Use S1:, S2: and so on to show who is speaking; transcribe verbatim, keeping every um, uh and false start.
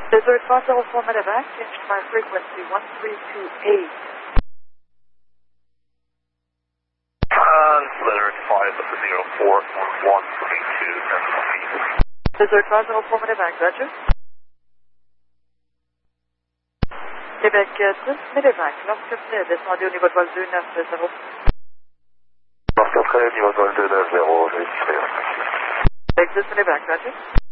S1: Desert five zero four medevac, change my frequency one three two eight.
S2: Uh, Desert five zero four, one three two,
S1: Desert five zero four medevac, roger. Québec six, medevac, North Capitaine, descendez au niveau de vol deux neuf zéro.
S2: North Capitaine, niveau de vol deux neuf zéro, je vais
S1: Québec six, medevac, roger.